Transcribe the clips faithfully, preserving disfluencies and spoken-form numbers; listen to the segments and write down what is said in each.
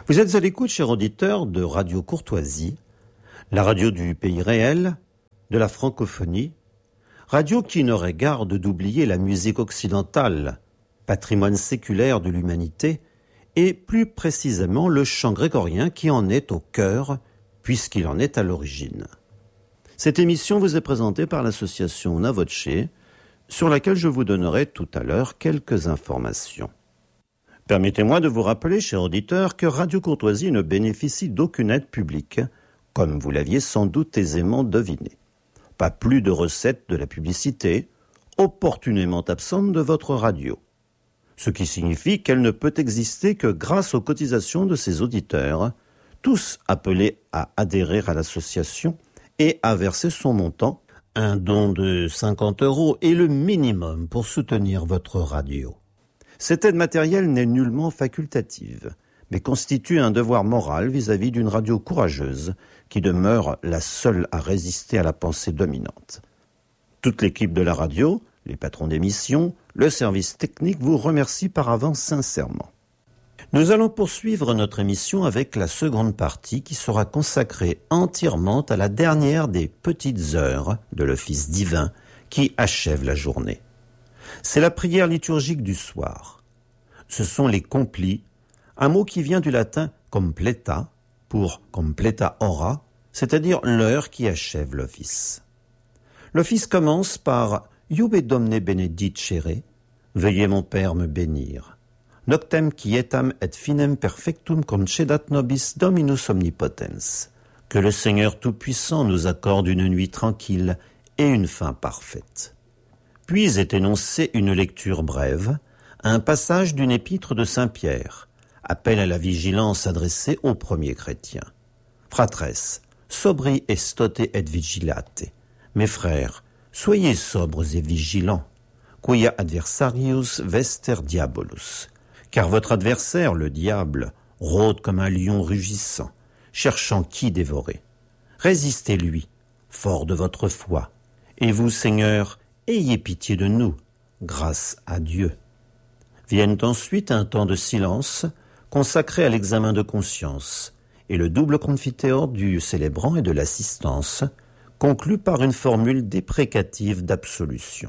Vous êtes à l'écoute, chers auditeurs, de Radio Courtoisie, la radio du pays réel, de la francophonie, radio qui n'aurait garde d'oublier la musique occidentale, patrimoine séculaire de l'humanité, et plus précisément le chant grégorien qui en est au cœur, puisqu'il en est à l'origine. Cette émission vous est présentée par l'association Navoce, sur laquelle je vous donnerai tout à l'heure quelques informations. Permettez-moi de vous rappeler, chers auditeurs, que Radio Courtoisie ne bénéficie d'aucune aide publique, comme vous l'aviez sans doute aisément deviné. Pas plus de recettes de la publicité, opportunément absente de votre radio. Ce qui signifie qu'elle ne peut exister que grâce aux cotisations de ses auditeurs, tous appelés à adhérer à l'association et à verser son montant. Un don de cinquante euros est le minimum pour soutenir votre radio. Cette aide matérielle n'est nullement facultative, mais constitue un devoir moral vis-à-vis d'une radio courageuse qui demeure la seule à résister à la pensée dominante. Toute l'équipe de la radio, les patrons d'émission, le service technique vous remercie par avance sincèrement. Nous allons poursuivre notre émission avec la seconde partie qui sera consacrée entièrement à la dernière des petites heures de l'office divin qui achève la journée. C'est la prière liturgique du soir. Ce sont les complis, un mot qui vient du latin completa, pour completa hora, c'est-à-dire l'heure qui achève l'office. L'office commence par Iube Domne benedicere, veuillez mon Père me bénir. Noctem quietam et finem perfectum concedat nobis Dominus omnipotens. Que le Seigneur Tout-Puissant nous accorde une nuit tranquille et une fin parfaite. Puis est énoncée une lecture brève, un passage d'une épître de Saint Pierre, appel à la vigilance adressée aux premiers chrétiens. Fratres, sobri estote et vigilate. Mes frères, soyez sobres et vigilants. Quia adversarius vester diabolus. Car votre adversaire, le diable, rôde comme un lion rugissant, cherchant qui dévorer. Résistez-lui, fort de votre foi. Et vous, Seigneur, ayez pitié de nous, grâce à Dieu. Viennent ensuite un temps de silence consacré à l'examen de conscience et le double confiteor du célébrant et de l'assistance, conclu par une formule déprécative d'absolution.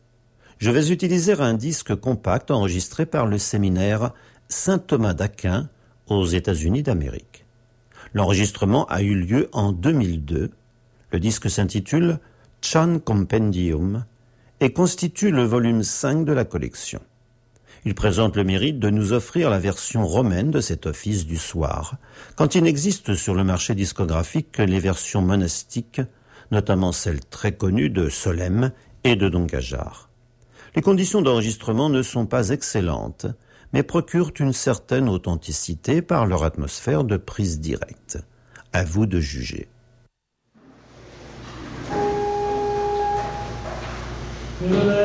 Je vais utiliser un disque compact enregistré par le séminaire Saint Thomas d'Aquin aux États-Unis d'Amérique. L'enregistrement a eu lieu en deux mille deux. Le disque s'intitule Chan Compendium et constitue le volume cinq de la collection. Il présente le mérite de nous offrir la version romaine de cet office du soir, quand il n'existe sur le marché discographique que les versions monastiques, notamment celle très connue de Solesmes et de Don Gajar. Les conditions d'enregistrement ne sont pas excellentes, mais procurent une certaine authenticité par leur atmosphère de prise directe. À vous de juger. Le